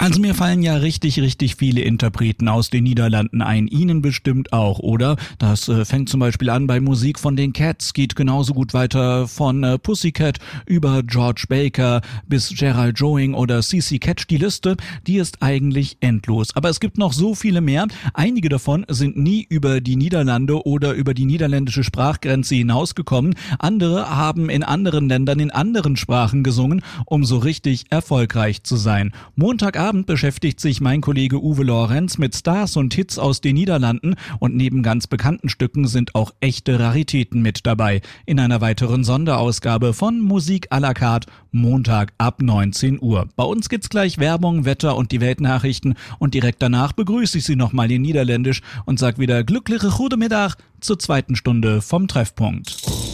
Also mir fallen ja richtig viele Interpreten aus den Niederlanden ein. Ihnen bestimmt auch, oder? Das fängt zum Beispiel an bei Musik von den Cats, geht genauso gut weiter von Pussycat über George Baker bis Gerald Joing oder CC Catch. Die Liste, die ist eigentlich endlos. Aber es gibt noch so viele mehr. Einige davon sind nie über die Niederlande oder über die niederländische Sprachgrenze hinausgekommen. Andere haben in anderen Ländern in anderen Sprachen gesungen, um so richtig erfolgreich zu sein. Montagabend beschäftigt sich mein Kollege Uwe Lorenz mit Stars und Hits aus den Niederlanden und neben ganz bekannten Stücken sind auch echte Raritäten mit dabei. In einer weiteren Sonderausgabe von Musik à la carte, Montag ab 19 Uhr. Bei uns gibt's gleich Werbung, Wetter und die Weltnachrichten und direkt danach begrüße ich Sie nochmal in Niederländisch und sag wieder glückliche Goedemiddag zur zweiten Stunde vom Treffpunkt.